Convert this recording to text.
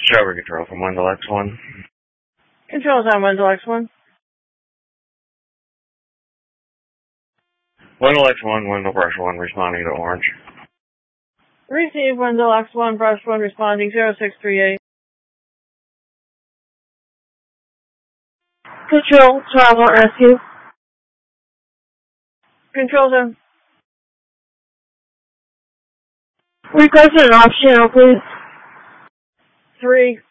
Discovery Control from Wendell X1. Control's on Wendell X1. Wendell X1, Wendell Brush 1, responding to Orange. Receive Wendell X1, Brush 1, responding 0638. Control, Travel Rescue. Control's on. Request an off channel, please. 3.